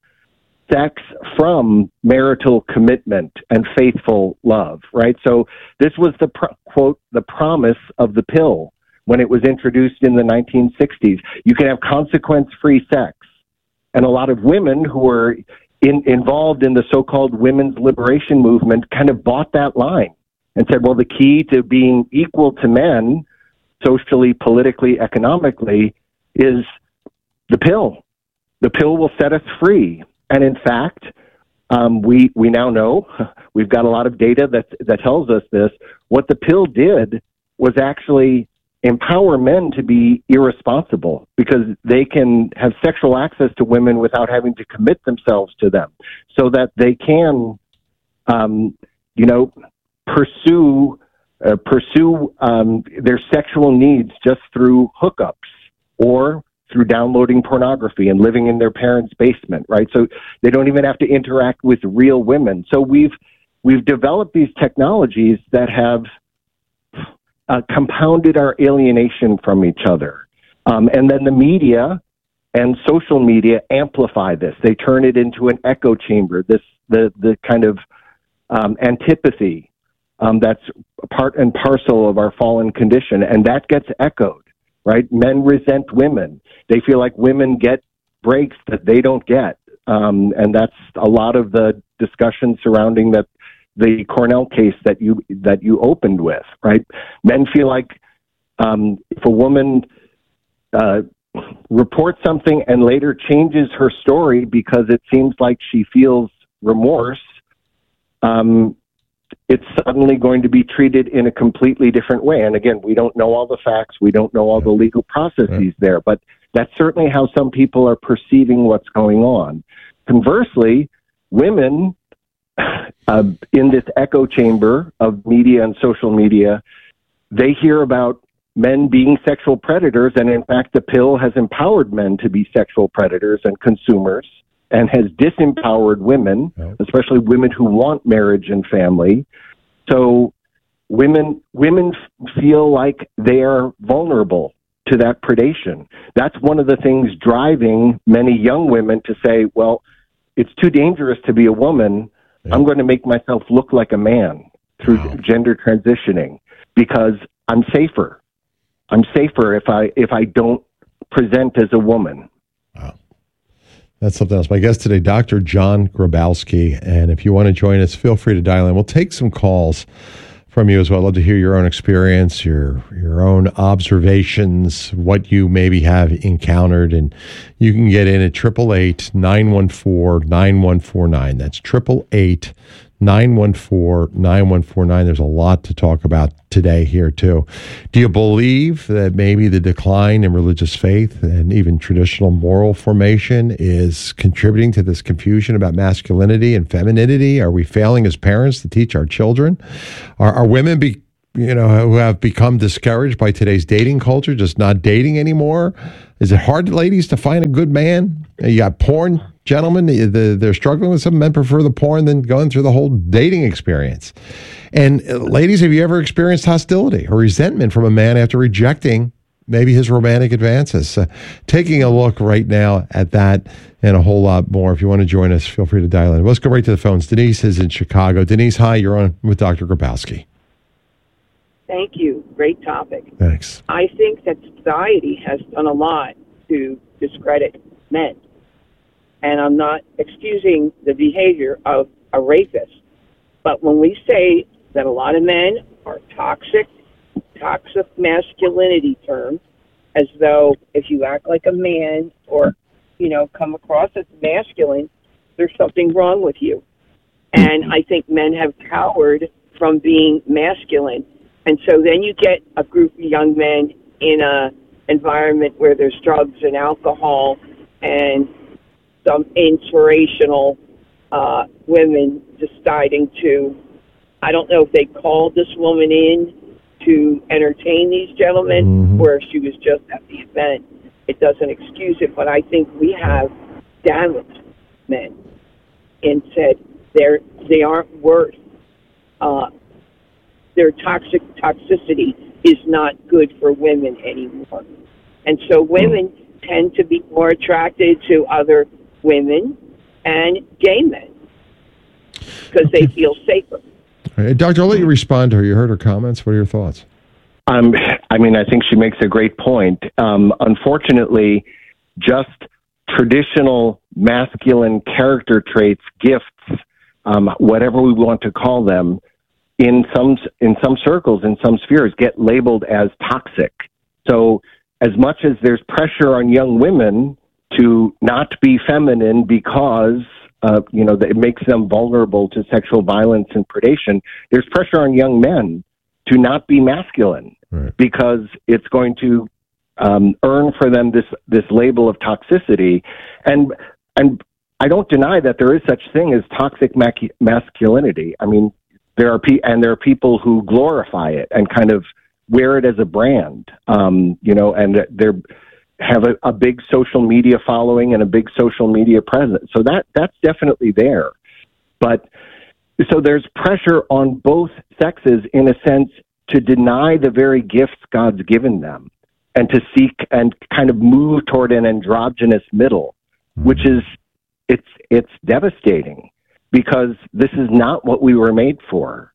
sex from marital commitment and faithful love, right? So this was the, pro- quote, the promise of the pill when it was introduced in the nineteen sixties. You can have consequence-free sex. And a lot of women who were in, involved in the so-called women's liberation movement kind of bought that line and said, well, the key to being equal to men, socially, politically, economically, is the pill. The pill will set us free. And in fact, um, we we now know, we've got a lot of data that that tells us this, what the pill did was actually empower men to be irresponsible, because they can have sexual access to women without having to commit themselves to them, so that they can, um, you know, pursue uh, pursue um, their sexual needs just through hookups or through downloading pornography and living in their parents' basement, right? So they don't even have to interact with real women. So we've we've developed these technologies that have uh, compounded our alienation from each other. Um, and then the media and social media amplify this. They turn it into an echo chamber, this the, the kind of um, antipathy um, that's part and parcel of our fallen condition, and that gets echoed. Right? Men resent women. They feel like women get breaks that they don't get. Um, and that's a lot of the discussion surrounding that the Cornell case that you that you opened with, right? Men feel like um, if a woman uh, reports something and later changes her story because it seems like she feels remorse, um, it's suddenly going to be treated in a completely different way. And again, we don't know all the facts. We don't know all the legal processes right. there, but that's certainly how some people are perceiving what's going on. Conversely, women uh, in this echo chamber of media and social media, they hear about men being sexual predators. And in fact, the pill has empowered men to be sexual predators and consumers, and has disempowered women, especially women who want marriage and family. So women women feel like they are vulnerable to that predation. That's one of the things driving many young women to say, well, it's too dangerous to be a woman. Yeah. I'm going to make myself look like a man through wow. gender transitioning, because I'm safer. I'm safer if I if I don't present as a woman. That's something else. My guest today, Doctor John Grabowski. And if you want to join us, feel free to dial in. We'll take some calls from you as well. I'd love to hear your own experience, your your own observations, what you maybe have encountered. And you can get in at eight eight eight, nine one four, nine one four nine. That's eight eight eight, nine one four, nine one four nine. There's a lot to talk about today here, too. Do you believe that maybe the decline in religious faith and even traditional moral formation is contributing to this confusion about masculinity and femininity? Are we failing as parents to teach our children? Are, are women be, you know, who have become discouraged by today's dating culture, just not dating anymore? Is it hard, ladies, to find a good man? You got porn gentlemen, the, the, they're struggling with some men prefer the porn than going through the whole dating experience. And uh, ladies, have you ever experienced hostility or resentment from a man after rejecting maybe his romantic advances? Uh, taking a look right now at that and a whole lot more. If you want to join us, feel free to dial in. Let's go right to the phones. Denise is in Chicago. Denise, hi, you're on with Doctor Grabowski. Thank you. Great topic. Thanks. I think that society has done a lot to discredit men. And I'm not excusing the behavior of a rapist. But when we say that a lot of men are toxic, toxic masculinity term, as though if you act like a man or, you know, come across as masculine, there's something wrong with you. And I think men have cowered from being masculine. And so then you get a group of young men in a environment where there's drugs and alcohol and some inspirational uh, women deciding to, I don't know if they called this woman in to entertain these gentlemen mm-hmm. or if she was just at the event. It doesn't excuse it, but I think we have damaged men and said they're, they aren't worth, uh, their toxic toxicity is not good for women anymore. And so women tend to be more attracted to other women and gay men because they feel safer. Hey, Doctor, I'll let you respond to her. You heard her comments. What are your thoughts? Um, I mean, I think she makes a great point. Um, unfortunately, just traditional masculine character traits, gifts, um, whatever we want to call them, in some in some circles, in some spheres, get labeled as toxic. So as much as there's pressure on young women to not be feminine because, uh, you know, it makes them vulnerable to sexual violence and predation, there's pressure on young men to not be masculine right. because it's going to um, earn for them this, this label of toxicity. And, and I don't deny that there is such thing as toxic mac- masculinity. I mean, there are pe- and there are people who glorify it and kind of wear it as a brand, um, you know, and they're have a, a big social media following and a big social media presence. So that that's definitely there. But so there's pressure on both sexes in a sense to deny the very gifts God's given them and to seek and kind of move toward an androgynous middle, which is it's it's devastating because this is not what we were made for.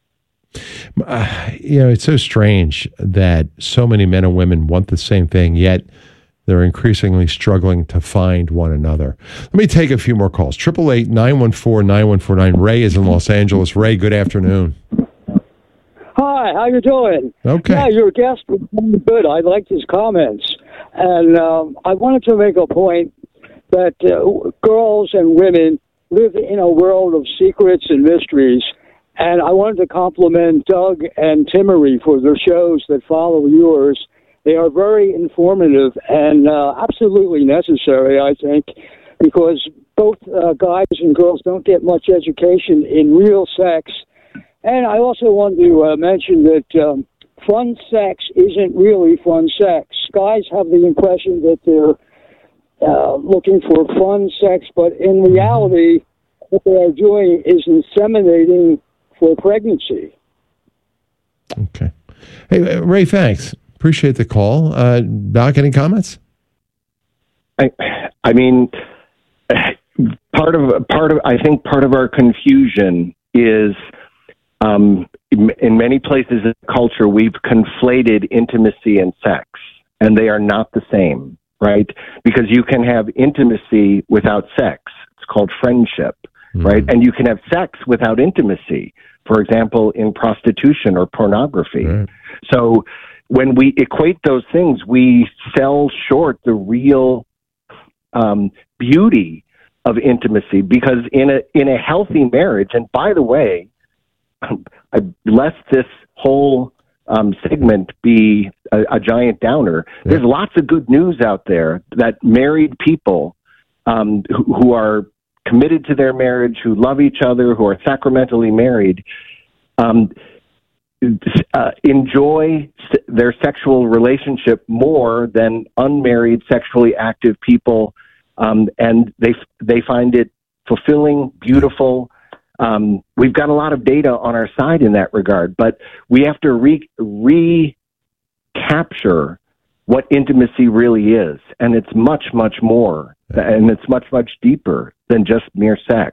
Uh, you know, it's so strange that so many men and women want the same thing, yet they're increasingly struggling to find one another. Let me take a few more calls. eight eight eight, nine one four, nine one four nine. Ray is in Los Angeles. Ray, good afternoon. Hi, how you doing? Okay. Yeah, your guest was really good. I liked his comments. And um, I wanted to make a point that uh, girls and women live in a world of secrets and mysteries. And I wanted to compliment Doug and Timmery for their shows that follow yours. They are very informative and uh, absolutely necessary, I think, because both uh, guys and girls don't get much education in real sex. And I also want to uh, mention that um, fun sex isn't really fun sex. Guys have the impression that they're uh, looking for fun sex, but in reality, what they are doing is inseminating for pregnancy. Okay. Hey, Ray, thanks. Appreciate the call. Uh, Doc, any comments? I, I mean, part of part of I think part of our confusion is um, in, in many places in the culture we've conflated intimacy and sex, and they are not the same, right? Because you can have intimacy without sex. It's called friendship. mm-hmm. right? And you can have sex without intimacy, for example, in prostitution or pornography. Right. So when we equate those things, we sell short the real um, beauty of intimacy, because in a in a healthy marriage, and by the way, I, lest this whole um, segment be a, a giant downer, yeah. there's lots of good news out there that married people um, who, who are committed to their marriage, who love each other, who are sacramentally married, um, uh, enjoy s- their sexual relationship more than unmarried, sexually active people. Um, and they they find it fulfilling, beautiful. Um, we've got a lot of data on our side in that regard, but we have to re, recapture what intimacy really is, and it's much, much more, and it's much, much deeper than just mere sex.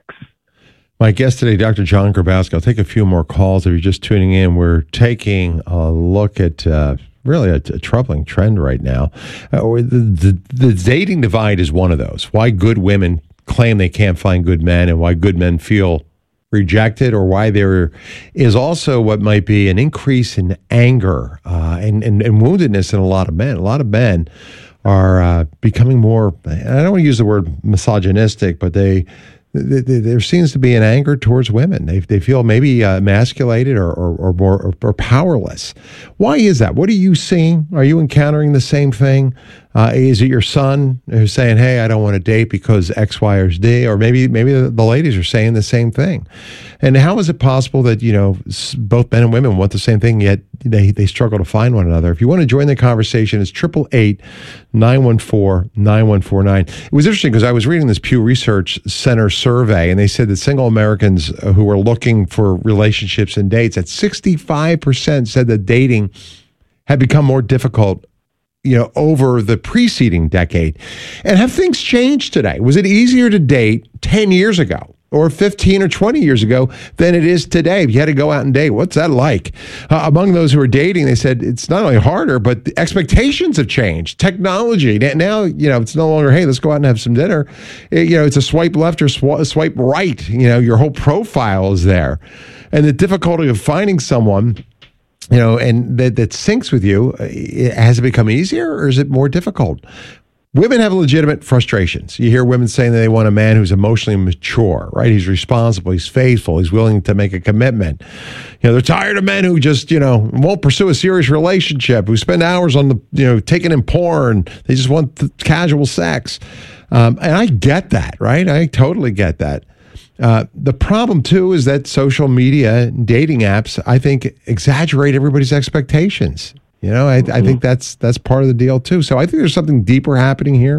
My guest today, Doctor John Grabowski. I'll take a few more calls if you're just tuning in. We're taking a look at uh, really a, a troubling trend right now. Uh, the, the, the dating divide is one of those. Why good women claim they can't find good men, and why good men feel rejected, or why there is also what might be an increase in anger uh, and, and, and woundedness in a lot of men. A lot of men are uh, becoming more, I don't want to use the word misogynistic, but they there seems to be an anger towards women. They they feel maybe uh, emasculated or or, or more or, or powerless. Why is that? What are you seeing? Are you encountering the same thing? Uh, is it your son who's saying, "Hey, I don't want to date because X, Y, or Z," or maybe maybe the, the ladies are saying the same thing? And how is it possible that, you know, both men and women want the same thing, yet they they struggle to find one another? If you want to join the conversation, it's triple eight nine one four nine one four nine. It was interesting because I was reading this Pew Research Center survey, and they said that single Americans who were looking for relationships and dates, at sixty-five percent said that dating had become more difficult, you know, over the preceding decade. And have things changed today? Was it easier to date ten years ago or fifteen or twenty years ago than it is today? If you had to go out and date, what's that like? Uh, among those who are dating, they said it's not only harder, but the expectations have changed. Technology. Now, you know, it's no longer, hey, let's go out and have some dinner. It, you know, it's a swipe left or sw- swipe right. You know, your whole profile is there. And the difficulty of finding someone, you know, and that, that syncs with you, has it become easier or is it more difficult? Women have legitimate frustrations. You hear women saying that they want a man who's emotionally mature, right? He's responsible, he's faithful, he's willing to make a commitment. You know, they're tired of men who just, you know, won't pursue a serious relationship, who spend hours on the, you know, taking in porn. They just want the casual sex. Um, and I get that, right? I totally get that. Uh, the problem, too, is that social media and dating apps, I think, exaggerate everybody's expectations. You know, I, I think that's that's part of the deal, too. So I think there's something deeper happening here.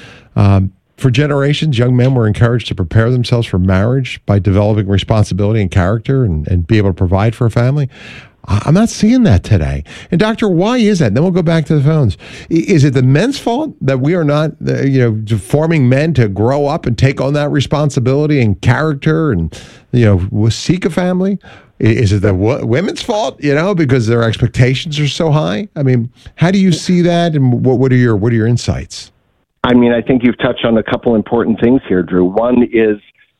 Um, for generations, young men were encouraged to prepare themselves for marriage by developing responsibility and character and, and be able to provide for a family. I'm not seeing that today. And doctor, why is that? Then we'll go back to the phones. Is it the men's fault that we are not, uh, you know, forming men to grow up and take on that responsibility and character and, you know, seek a family? Is it the w- women's fault, you know, because their expectations are so high? I mean, how do you see that, and what, what are your what are your insights? I mean, I think you've touched on a couple important things here, Drew. One is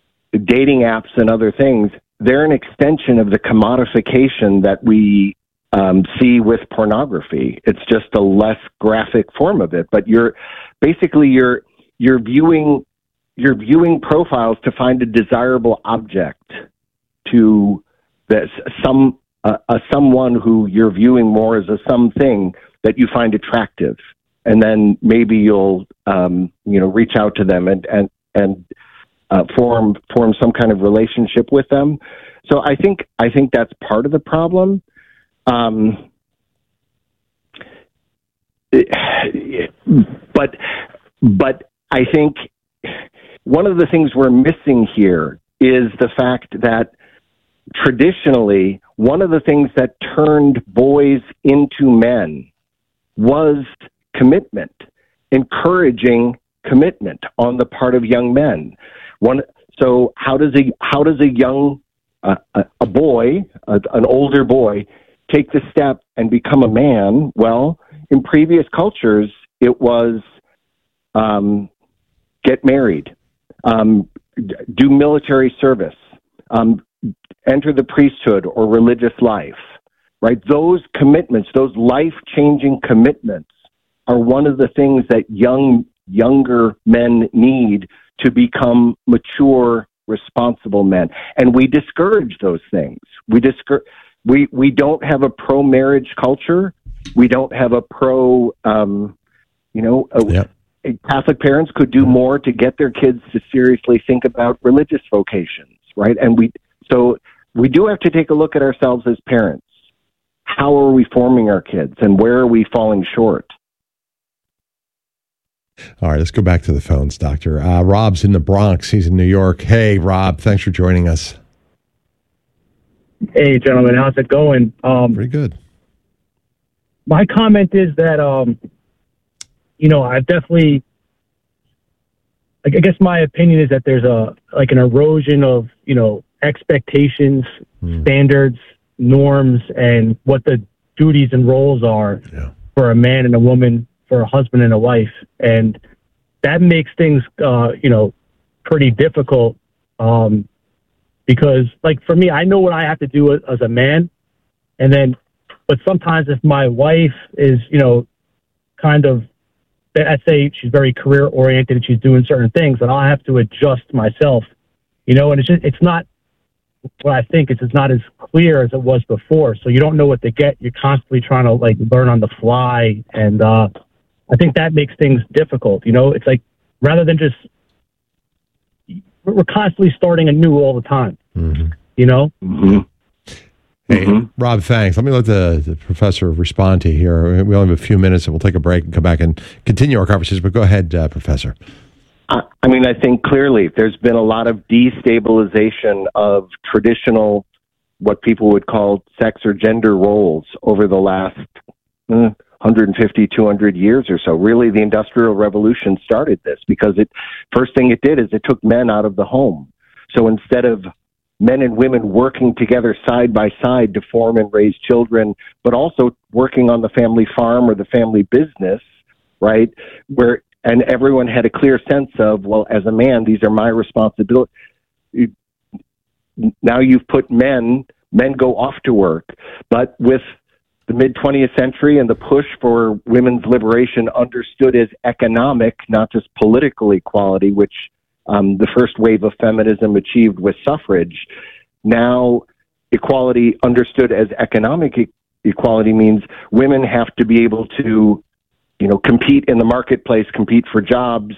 dating apps and other things. They're an extension of the commodification that we um, see with pornography. It's just a less graphic form of it, but you're basically you're you're viewing you're viewing profiles to find a desirable object, to that some uh, a someone who you're viewing more as a something that you find attractive, and then maybe you'll um, you know reach out to them and and and. Uh, form form some kind of relationship with them. So I think I think that's part of the problem. Um, but but I think one of the things we're missing here is the fact that traditionally one of the things that turned boys into men was commitment, encouraging commitment on the part of young men. One, so how does a how does a young uh, a, a boy, a, an older boy, take the step and become a man? Well, in previous cultures, it was um, get married, um, do military service, um, enter the priesthood or religious life, right? Those commitments, those life-changing commitments are one of the things that young, younger men need to become mature, responsible men. And we discourage those things. We discourage, we, we don't have a pro-marriage culture. We don't have a pro, um, you know, a, yep. Catholic parents could do more to get their kids to seriously think about religious vocations, right? And we, so we do have to take a look at ourselves as parents. How are we forming our kids, and where are we falling short? All right, let's go back to the phones, Doctor. Uh, Rob's in the Bronx. He's in New York. Hey, Rob, thanks for joining us. Hey, gentlemen, how's it going? Um, Pretty good. My comment is that, um, you know, I've definitely, I guess my opinion is that there's a, like an erosion of, you know, expectations, mm. standards, norms, and what the duties and roles are yeah. for a man and a woman, for a husband and a wife. And that makes things, uh, you know, pretty difficult. Um, because like for me, I know what I have to do as, as a man. And then, but sometimes if my wife is, you know, kind of, I'd say she's very career oriented and she's doing certain things, and I have to adjust myself, you know, and it's just, it's not what I think. It's, it's not as clear as it was before. So you don't know what to get. You're constantly trying to like learn on the fly. And, uh, I think that makes things difficult. You know, it's like, rather than just, we're constantly starting anew all the time, mm-hmm. you know? Mm-hmm. Hey, mm-hmm. Rob, thanks. Let me let the, the professor respond to you here. We only have a few minutes, and we'll take a break and come back and continue our conversation. But go ahead, uh, Professor. I, I mean, I think clearly there's been a lot of destabilization of traditional, what people would call sex or gender roles over the last uh, one hundred fifty, two hundred years or so. Really, the Industrial Revolution started this because it first thing it did is it took men out of the home. So instead of men and women working together side by side to form and raise children, but also working on the family farm or the family business, right? Where, and everyone had a clear sense of, well, as a man, these are my responsibilities. Now you've put men, men go off to work, but with the mid-twentieth century and the push for women's liberation understood as economic, not just political equality, which Um, the first wave of feminism achieved with suffrage. Now, equality understood as economic e- equality means women have to be able to, you know, compete in the marketplace, compete for jobs,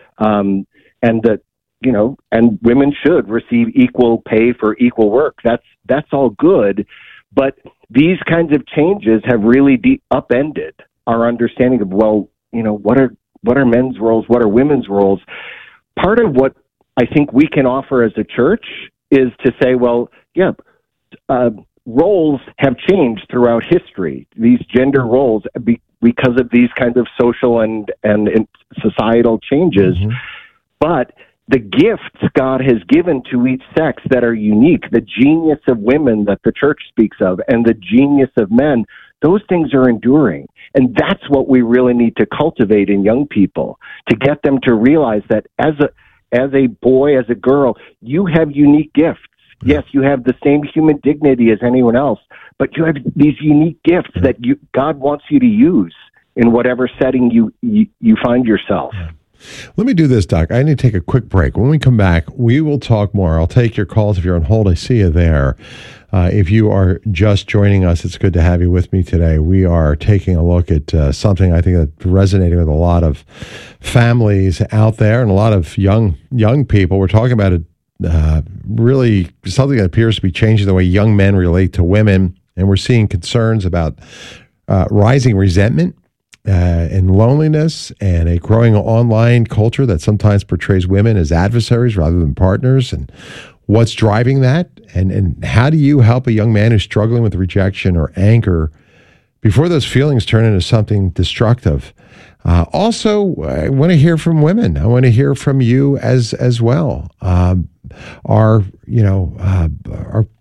um, and that, you know, and women should receive equal pay for equal work. That's that's all good, but these kinds of changes have really de- upended our understanding of, well, you know, what are what are men's roles, what are women's roles. Part of what I think we can offer as a church is to say, well, yeah, uh, roles have changed throughout history, these gender roles, be, because of these kinds of social and, and, and societal changes. Mm-hmm. But the gifts God has given to each sex that are unique, the genius of women that the church speaks of, and the genius of men, those things are enduring. And that's what we really need to cultivate in young people, to get them to realize that as a as a boy, as a girl, you have unique gifts. Yes, you have the same human dignity as anyone else, but you have these unique gifts that you God wants you to use in whatever setting you you, you find yourself. Yeah. Let me do this, Doc. I need to take a quick break. When we come back, we will talk more. I'll take your calls if you're on hold. I see you there. Uh, if you are just joining us, it's good to have you with me today. We are taking a look at uh, something I think that's resonating with a lot of families out there and a lot of young young people. We're talking about it, uh, really something that appears to be changing the way young men relate to women, and we're seeing concerns about uh, rising resentment Uh, and loneliness, and a growing online culture that sometimes portrays women as adversaries rather than partners. And what's driving that? And and how do you help a young man who's struggling with rejection or anger before those feelings turn into something destructive? Uh, also, I want to hear from women. I want to hear from you as as well. Um, are you know uh, are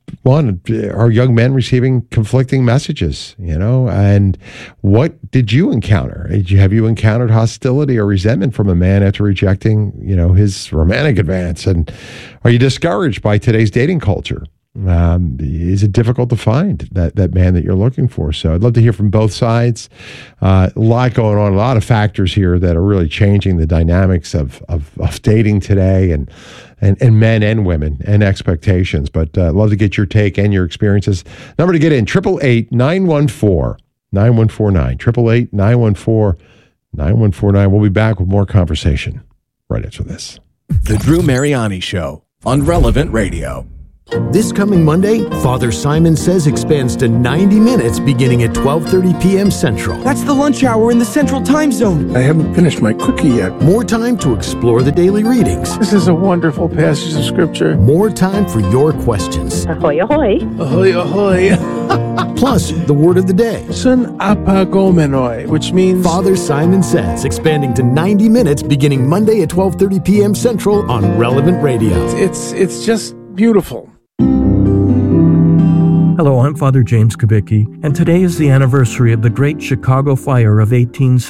one, are young men receiving conflicting messages, you know? And what did you encounter? Did you, have you encountered hostility or resentment from a man after rejecting, you know, his romantic advance? And are you discouraged by today's dating culture? Um, is it difficult to find that, that man that you're looking for? So I'd love to hear from both sides. Uh, a lot going on, a lot of factors here that are really changing the dynamics of, of, of dating today and, and, and men and women and expectations. But uh, I'd love to get your take and your experiences. Number to get in, eight eight eight, nine one four, nine one four nine, eight eight eight, nine one four, nine one four nine. We'll be back with more conversation right after this. The Drew Mariani Show on Relevant Radio. This coming Monday, Father Simon Says expands to ninety minutes beginning at twelve thirty p.m. Central. That's the lunch hour in the Central Time Zone. I haven't finished my cookie yet. More time to explore the daily readings. This is a wonderful passage of Scripture. More time for your questions. Ahoy, ahoy. Ahoy, ahoy. Plus, the word of the day. Sun apagomenoi, which means... Father Simon Says, expanding to ninety minutes beginning Monday at twelve thirty p.m. Central on Relevant Radio. It's, it's just beautiful. Hello, I'm Father James Kubicki, and today is the anniversary of the Great Chicago Fire of eighteen